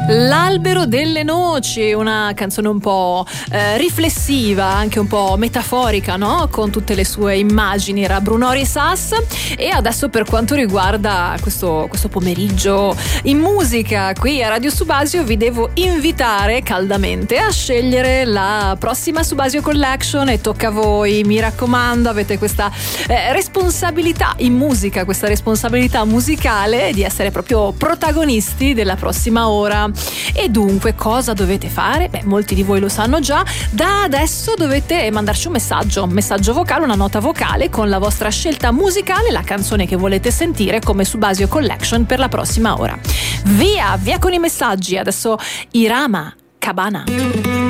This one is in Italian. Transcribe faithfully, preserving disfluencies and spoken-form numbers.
L'albero delle noci, una canzone un po' eh, riflessiva, anche un po' metaforica, no? Con tutte le sue immagini. Era Brunori e Sass. E adesso, per quanto riguarda questo, questo pomeriggio in musica qui a Radio Subasio, vi devo invitare caldamente a scegliere la prossima Subasio Collection, e tocca a voi, mi raccomando. Avete questa eh, responsabilità in musica, questa responsabilità musicale di essere proprio protagonisti della prossima ora. E dunque cosa dovete fare? Beh, molti di voi lo sanno già. Da adesso dovete mandarci un messaggio, un messaggio vocale, una nota vocale con la vostra scelta musicale, la canzone che volete sentire come Subasio Collection per la prossima ora. Via, via con i messaggi. Adesso Irama Cabana.